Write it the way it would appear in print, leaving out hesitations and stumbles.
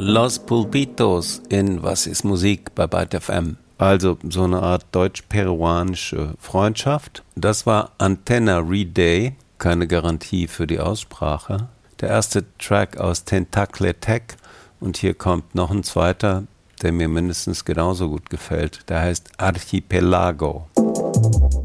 Los Pulpitos in Was ist Musik bei Byte FM. Also so eine Art deutsch-peruanische Freundschaft. Das war Antenna Re-Day, keine Garantie für die Aussprache. Der erste Track aus Tentacle Tech und hier kommt noch ein zweiter, der mir mindestens genauso gut gefällt. Der heißt Archipelago.